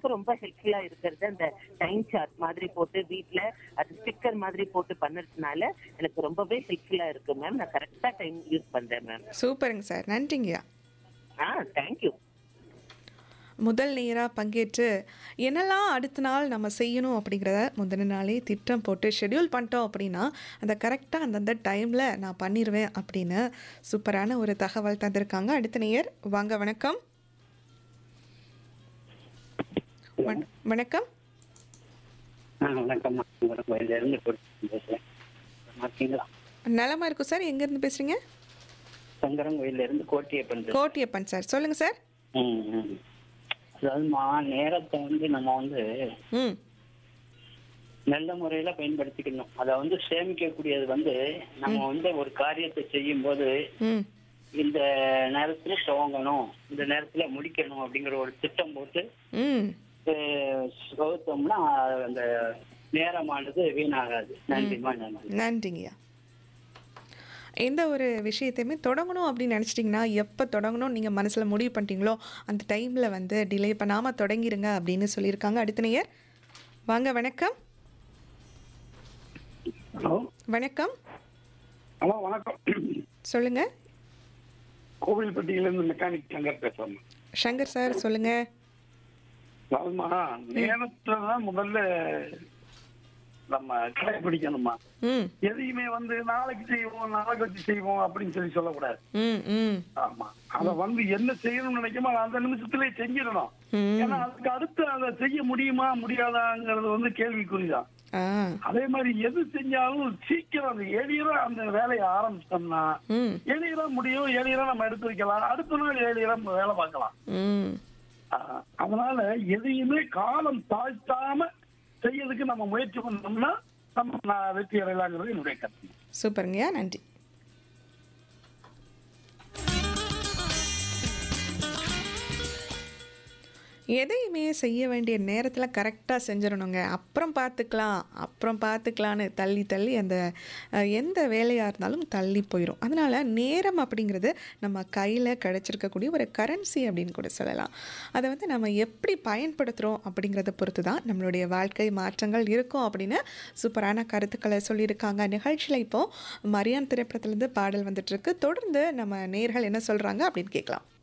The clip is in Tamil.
எனக்கு ரொம்ப ஹெல்ப்ஃபுல்லா இருக்கிறது அந்த டைம் சார்ட் மாதிரி போட்டு வீட்ல அது ஸ்டிக்கர் மாதிரி போட்டு பண்ணதுனால எனக்கு ரொம்பவே ஹெல்ப்ஃபுல்லா இருக்கு மேம். நான் கரெக்டா டைம் யூஸ் பண்றேன் மேம். சூப்பருங்க சார். நன்றிங்கய்யா. தேங்க்யூ. முதல் நேராக பங்கேற்று என்னெல்லாம் அடுத்த நாள் நம்ம செய்யணும் அப்படிங்கிறத முந்தின நாளே திட்டம் போட்டு ஷெட்யூல் பண்ணிட்டோம் அப்படின்னா அந்த கரெக்டாக அந்தந்த டைமில் நான் பண்ணிடுவேன் அப்படின்னு சூப்பரான ஒரு தகவல் தந்திருக்காங்க. அடுத்த நேயர் வாங்க. வணக்கம். வணக்கம். வணக்கம். நலமா இருக்கும் சார். எங்கேருந்து பேசுகிறீங்க? சங்கரன் கோயில இருந்து கோட்டியப்பன். கோட்டியப்பன் சார், சொல்லுங்கள் சார். அதாவதுமா, நேரத்தை நம்ம ம் நல்ல முறையில பயன்படுத்திக்கணும். அதை சேமிக்கக்கூடியது நம்ம ஒரு காரியத்தை செய்யும் போது ம் இந்த நேரத்துல துவங்கணும், இந்த நேரத்துல முடிக்கணும் அப்படிங்கிற ஒரு திட்டம் போட்டு ம் வகுத்தோம்னா அந்த நேரமானது வீணாகாது. நன்றிமா. நன்றி. நன்றிங்கய்யா. எந்த ஒரு விஷயத்தையுமே தொடங்கணும் அப்படின்னு நினச்சிட்டிங்கன்னா எப்போ தொடங்கணும்னு நீங்கள் மனசில் முடிவு பண்ணிட்டீங்களோ அந்த டைமில் டிலே பண்ணாமல் தொடங்கிடுங்க அப்படின்னு சொல்லியிருக்காங்க. அடுத்த நேயர் வாங்க. வணக்கம். ஹலோ. வணக்கம். ஹலோ, வணக்கம். சொல்லுங்கள். கோவில்பட்டியிலேருந்து மெக்கானிக் சங்கர் பேசுகிறேன். சங்கர் சார், சொல்லுங்கள். அதாவதுமா, நேரத்தை தான் முதல்ல நம்ம கடைபிடிக்கணுமா. ம் எதையுமே நாளைக்கு செய்வோம், நாளைக்கு வச்சு செய்வோம் அப்படின்னு சொல்லக்கூடாது. ம் ம் ஆமா, அத என்ன செய்யணும்னு நினைக்குமோ அந்த நிமிஷத்திலே செஞ்சிடணும். ம் ஏன்னா அதுக்கு அடுத்து அதை செய்ய முடியுமா முடியாதாங்கிறது கேள்விக்குறிதான். ஆ அதே மாதிரி எது செஞ்சாலும் சீக்கிரம் அந்த எளியரா அந்த வேலையை ஆரம்பிச்சிட்டோம்னா ம் எளியரா முடியும், எளியரா நம்ம எடுத்து வைக்கலாம், அடுத்த நாள் எளியரா நம்ம வேலை பார்க்கலாம். ம் அதனால எதையுமே காலம் தாழ்த்தாம செய்யறதுக்கு நம்ம முயற்சி பண்ணோம்னா நம்ம வெற்றி அடையலாங்கிறது என்னுடைய கருத்து. சூப்பருங்கய்யா. நன்றி. எதையுமே செய்ய வேண்டிய நேரத்தில் கரெக்டாக செஞ்சிடணுங்க. அப்புறம் பார்த்துக்கலான்னு தள்ளி தள்ளி அந்த எந்த வேலையாக இருந்தாலும் தள்ளி போயிடும். அதனால் நேரம் அப்படிங்கிறது நம்ம கையில் கிடச்சிருக்கக்கூடிய ஒரு கரன்சி அப்படின்னு கூட சொல்லலாம். அதை நம்ம எப்படி பயன்படுத்துகிறோம் அப்படிங்கிறத பொறுத்து தான் நம்மளுடைய வாழ்க்கை மாற்றங்கள் இருக்கும் அப்படின்னு சூப்பரான கருத்துக்களை சொல்லியிருக்காங்க. நிகழ்ச்சியில் இப்போது மரியான் திரைப்படத்துலேருந்து பாடல் வந்துட்டுருக்கு. தொடர்ந்து நம்ம நேயர்கள் என்ன சொல்கிறாங்க அப்படின்னு கேட்கலாம்.